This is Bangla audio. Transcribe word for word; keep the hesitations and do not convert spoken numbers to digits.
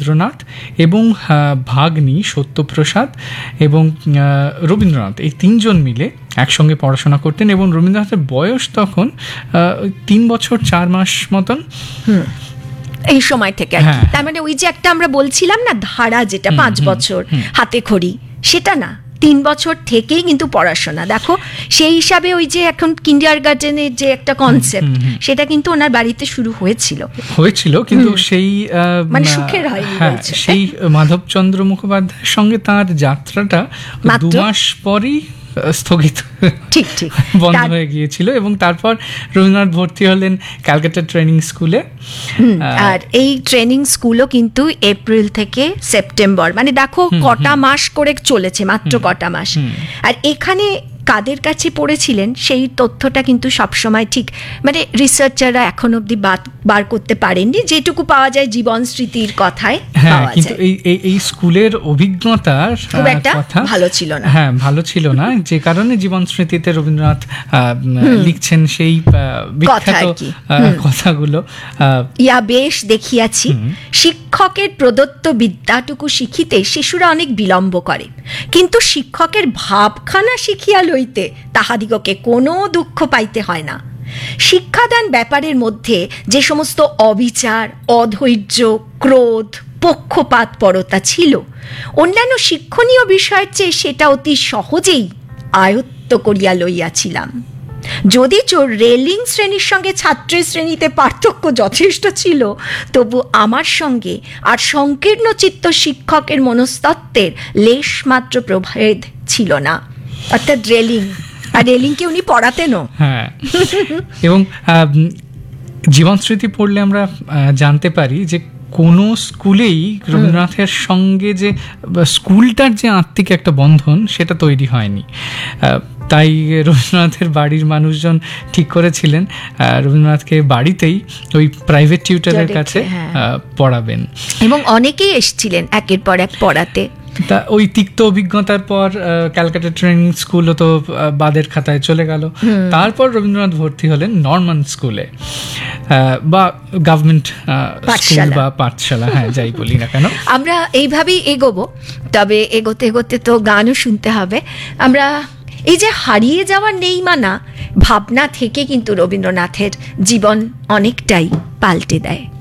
রবীন্দ্রনাথ এবং ভাগ্নি সত্যপ্রসাদ এবং রবীন্দ্রনাথ এই তিনজন মিলে একসঙ্গে পড়াশোনা করতেন এবং রবীন্দ্রনাথের বয়স তখন তিন বছর চার মাস মতন এই সময় থেকে। তার মানে ওই যে একটা আমরা বলছিলাম না ধারা, যেটা পাঁচ বছর হাতে খড়ি, সেটা না, তিন বছর থেকেই কিন্তু পড়াশোনা। দেখো সেই হিসাবে ওই যে এখন কিন্ডারগার্টেনের যে একটা কনসেপ্ট, সেটা কিন্তু ওনার বাড়িতে শুরু হয়েছিল হয়েছিল কিন্তু সেই মানে সুখের হয়নি। সেই মাধবচন্দ্র মুখোপাধ্যায়ের সঙ্গে তার যাত্রাটা দু মাস পরই স্থগিত ঠিক ঠিক বন্ধ হয়ে গিয়েছিল এবং তারপর রবীন্দ্রনাথ ভর্তি হলেন ক্যালকাটা ট্রেনিং স্কুলে। আর এই ট্রেনিং স্কুলও কিন্তু এপ্রিল থেকে সেপ্টেম্বর, মানে দেখো কটা মাস করে চলেছে, মাত্র কটা মাস। আর এখানে কাদের কাছে পড়েছিলেন সেই তথ্যটা কিন্তু সবসময় ঠিক মানে রিসার্চাররা এখন অবধি বার করতে পারেননি, যেটুকু পাওয়া যায় জীবন স্মৃতির কথায় পাওয়া যায়। কিন্তু এই এই স্কুলের অভিজ্ঞতা খুব একটা ভালো ছিল না। হ্যাঁ, ভালো ছিল না, যে কারণে জীবন স্মৃতিতে রবীন্দ্রনাথ লিখছেন সেই বিখ্যাত কথাগুলো। ইয়া বেশ দেখিয়াছি, শিক্ষকের প্রদত্ত বিদ্যাটুকু শিখিতে শিশুরা অনেক বিলম্ব করে, কিন্তু শিক্ষকের ভাবখানা শিখিয়া লইতে তাহাদিগকে কোনো দুঃখ পাইতে হয় না। শিক্ষাদান ব্যাপারের মধ্যে যে সমস্ত অবিচার, অধৈর্য, ক্রোধ, পক্ষপাতপরতা ছিল, অন্যান্য শিক্ষণীয় বিষয়ের চেয়ে সেটা অতি সহজেই আয়ত্ত করিয়া লইয়াছিলাম। যদিচ রেলিং শ্রেণীর সঙ্গে ছাত্রের শ্রেণীতে পার্থক্য যথেষ্ট ছিল, তবু আমার সঙ্গে আর সংকীর্ণ চিত্ত শিক্ষকের মনস্তত্ত্বের লেশমাত্র প্রভেদ ছিল না। অর্থাৎ রেলিং, আর রেলিংকে উনি পড়াতেনও। হ্যাঁ, এবং জীবন স্মৃতি পড়লে আমরা জানতে পারি যে কোনো স্কুলেই রবীন্দ্রনাথের সঙ্গে যে স্কুলটার যে আত্মিক একটা বন্ধন সেটা তৈরি হয়নি। তাই রবীন্দ্রনাথের বাড়ির মানুষজন ঠিক করেছিলেন রবীন্দ্রনাথকে বাড়িতেই ওই প্রাইভেট টিউটরের কাছে পড়াবেন, এবং অনেকেই এসেছিলেন একের পর এক পড়াতে। তা ওই তিক্ত অভিজ্ঞতার পর ক্যালকাটা ট্রেনিং স্কুলও তো বাদের খাতায় চলে গেল। তারপর রবীন্দ্রনাথ ভর্তি হলেন নর্মান স্কুলে বা গভর্নমেন্ট স্কুল বা পাঠশালা, হ্যাঁ যাই বলি না কেন। আমরা এইভাবেই এগোবো, তবে এগোতে এগোতে তো গানও শুনতে হবে। আমরা এই যে হারিয়ে যাওয়ার নেই মানা ভাবনা থেকে কিন্তু রবীন্দ্রনাথের জীবন অনেকটাই পাল্টে দেয়।